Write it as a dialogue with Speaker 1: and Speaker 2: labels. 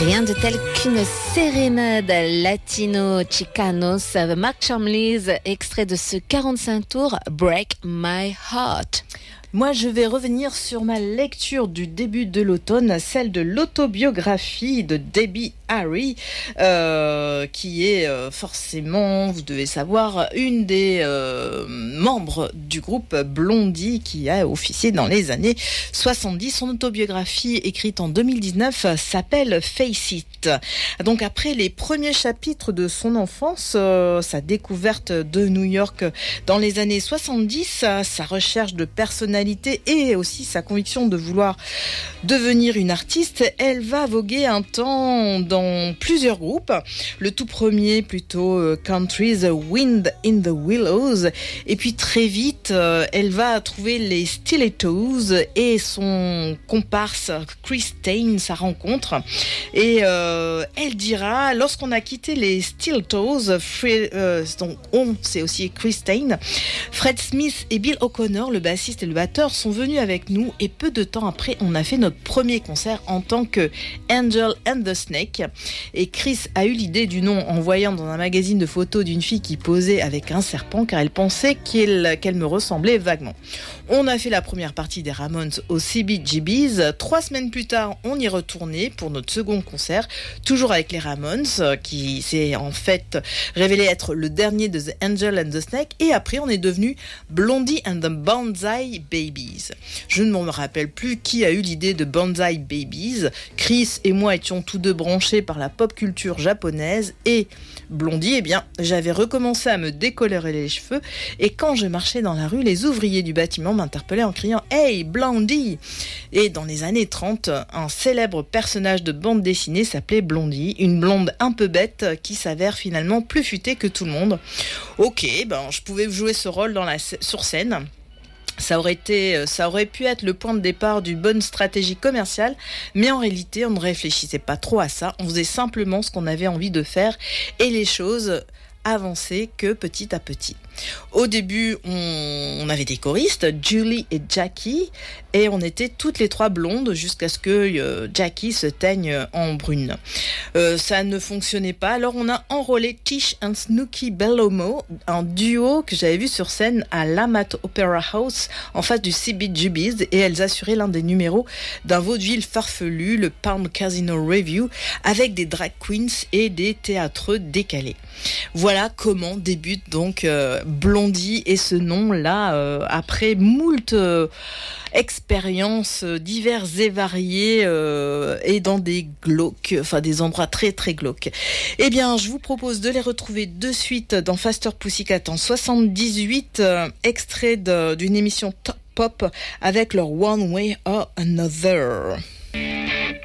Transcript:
Speaker 1: Rien de tel qu'une sérénade latino-chicanos. Mark Chomley, extrait de ce 45 tours, Break My Heart.
Speaker 2: Moi, je vais revenir sur ma lecture du début de l'automne, celle de l'autobiographie de Debbie Harry, qui est forcément, vous devez savoir, une des membres du groupe Blondie qui a officié dans les années 70. Son autobiographie, écrite en 2019, s'appelle Face It. Donc après les premiers chapitres de son enfance, sa découverte de New York dans les années 70, sa recherche de personnalité et aussi sa conviction de vouloir devenir une artiste, elle va voguer un temps dans plusieurs groupes. Le tout premier plutôt country, The Wind in the Willows, et puis très vite elle va trouver les Stilettos et son comparse Chris Stein, sa rencontre, et elle dira, lorsqu'on a quitté les Stilettos, donc c'est aussi Chris Stein, Fred Smith et Bill O'Connor, le bassiste et le batteur, sont venus avec nous, et peu de temps après on a fait notre premier concert en tant que Angel and the Snake. Et Chris a eu l'idée du nom en voyant dans un magazine de photos d'une fille qui posait avec un serpent, car elle pensait qu'elle me ressemblait vaguement. On a fait la première partie des Ramones au CBGB's. 3 semaines plus tard, on y retournait pour notre second concert, toujours avec les Ramones, qui s'est en fait révélé être le dernier de The Angel and the Snake. Et après, on est devenu Blondie and the Banzai Babies. Je ne me rappelle plus qui a eu l'idée de Banzai Babies. Chris et moi étions tous deux branchés par la pop culture japonaise, et Blondie, eh bien, j'avais recommencé à me décolorer les cheveux, et quand je marchais dans la rue, les ouvriers du bâtiment m'interpellaient en criant « Hey, Blondie !» Et dans les années 30, un célèbre personnage de bande dessinée s'appelait Blondie, une blonde un peu bête qui s'avère finalement plus futée que tout le monde. Ok, je pouvais jouer ce rôle sur scène. Ça aurait pu être le point de départ d'une bonne stratégie commerciale, mais en réalité, on ne réfléchissait pas trop à ça. On faisait simplement ce qu'on avait envie de faire, et les choses avançaient que petit à petit. Au début, on avait des choristes, Julie et Jackie, et on était toutes les 3 blondes jusqu'à ce que Jackie se teigne en brune. Ça ne fonctionnait pas, alors on a enrôlé Tish and Snooky Bellomo, un duo que j'avais vu sur scène à l'Amat Opera House en face du CBGB's, et elles assuraient l'un des numéros d'un vaudeville farfelu, le Palm Casino Review, avec des drag queens et des théâtreux décalés. Voilà comment débute donc Blondie, et ce nom-là, après moult expériences diverses et variées, et dans des glauques, des endroits très très glauques. Eh bien, je vous propose de les retrouver de suite dans Faster Pussycat en 78, extrait d'une émission Top Pop avec leur One Way or Another.